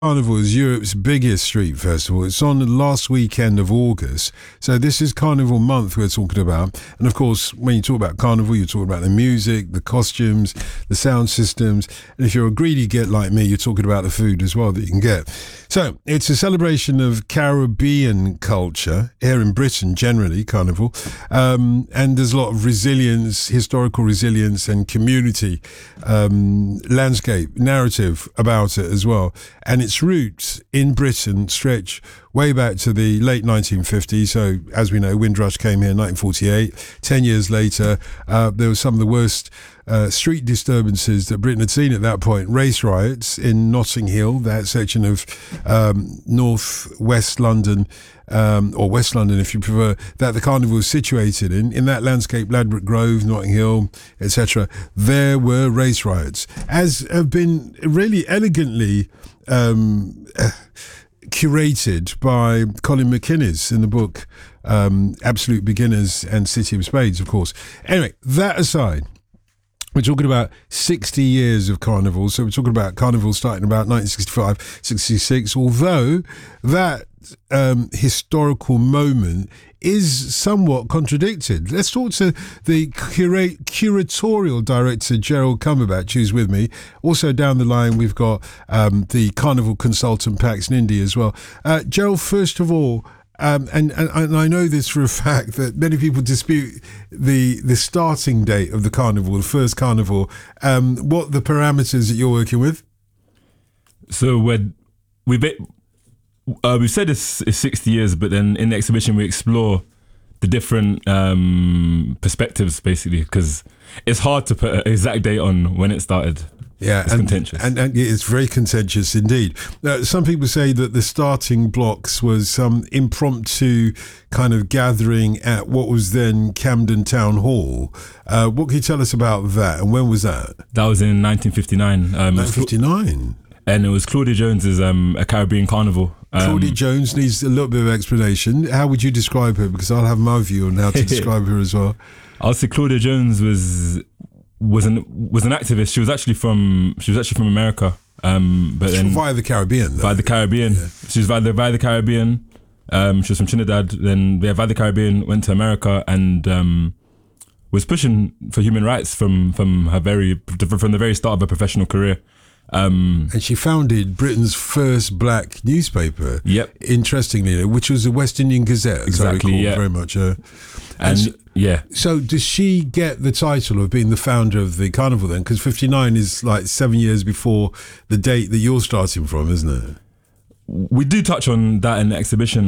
Carnival is Europe's biggest street festival. It's on the last weekend of August. So this is Carnival month we're talking about. And of course, when you talk about Carnival, you're talking about the music, the costumes, the sound systems. And if you're a greedy git like me, you're talking about the food as well that you can get. So it's a celebration of Caribbean culture here in Britain, generally, Carnival. And there's a lot of resilience, historical resilience and community landscape narrative about it as well. And its roots in Britain stretch way back to the late 1950s. So, as we know, Windrush came here in 1948. 10 years later, there were some of the worst street disturbances that Britain had seen at that point. Race riots in Notting Hill, that section of north west London, or West London if you prefer, that the Carnival was situated in that landscape, Ladbroke Grove, Notting Hill, etc. There were race riots, as have been really elegantly curated by Colin McInnes in the book Absolute Beginners and City of Spades, of course. Anyway, that aside, we're talking about 60 years of Carnival. So we're talking about Carnival starting about 1965, 66, although that historical moment is somewhat contradicted. Let's talk to the curatorial director, Gerald Cumberbatch, who's with me. Also down the line, we've got the Carnival consultant, Pax Nindi, as well. Gerald, first of all, and I know this for a fact that many people dispute the starting date of the Carnival, the first Carnival. What the parameters that you're working with? So we said it's 60 years, but then in the exhibition we explore the different perspectives, basically, because it's hard to put an exact date on when it started. Yeah, it's contentious. And it's very contentious indeed. Some people say that the starting blocks was some impromptu kind of gathering at what was then Camden Town Hall. What can you tell us about that, and when was that? That was in 1959. 1959? And it was Claudia Jones's A Caribbean Carnival. Claudia Jones needs a little bit of explanation. How would you describe her? Because I'll have my view on how to describe her as well. I'll say Claudia Jones was an activist. She was actually from America, but then via the Caribbean. Via the Caribbean, yeah. She was via the Caribbean. She was from Trinidad. Then via the Caribbean, went to America and was pushing for human rights from the very start of her professional career. And she founded Britain's first black newspaper. Yep. Interestingly, which was the West Indian Gazette. Exactly. Yeah. Very much. Yeah. So does she get the title of being the founder of the Carnival then? Because 59 is like 7 years before the date that you're starting from, isn't it? We do touch on that in the exhibition,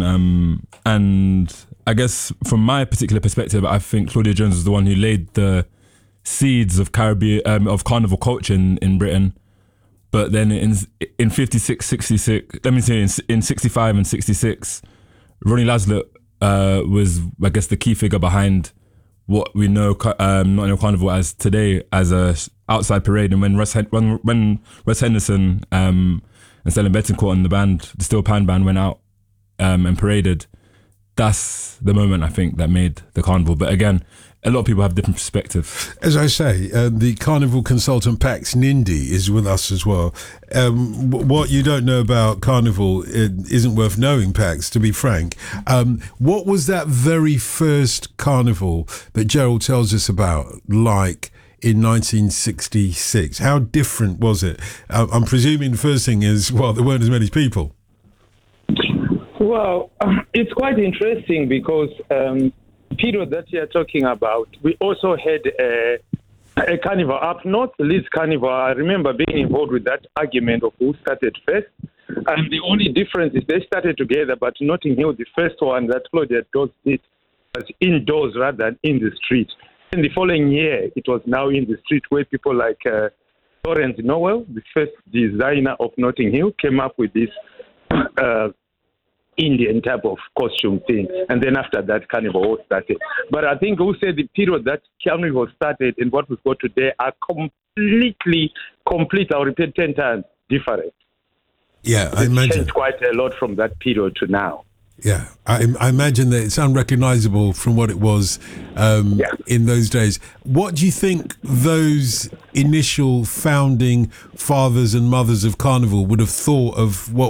and I guess from my particular perspective, I think Claudia Jones was the one who laid the seeds of of Carnival culture in Britain. But then in 56, 66, let me say in 65 and 66, Ronnie Laslett was, I guess, the key figure behind what we know Nottingham Carnival as today, as a outside parade. And when Russ Henderson and Stellan Bettencourt and the Steel Pan Band went out and paraded, that's the moment I think that made the Carnival. But again, a lot of people have different perspectives. As I say, the Carnival consultant Pax Nindi is with us as well. What you don't know about Carnival isn't worth knowing, Pax, to be frank. What was that very first Carnival that Gerald tells us about like in 1966? How different was it? I'm presuming the first thing is, well, there weren't as many people. Well, it's quite interesting because period that you're talking about, we also had a carnival up north, the Leeds Carnival. I remember being involved with that argument of who started first. And the only difference is they started together, but Notting Hill, the first one that Claudia Jones did, was indoors rather than in the street. In the following year, it was now in the street where people like Lawrence Nowell, the first designer of Notting Hill, came up with this Indian type of costume thing, and then after that Carnival started. But I think who said the period that Carnival started and what we've got today are complete, I'll repeat 10 times, different. Yeah, I imagine. It's changed quite a lot from that period to now. Yeah, I imagine that it's unrecognisable from what it was in those days. What do you think those initial founding fathers and mothers of Carnival would have thought of what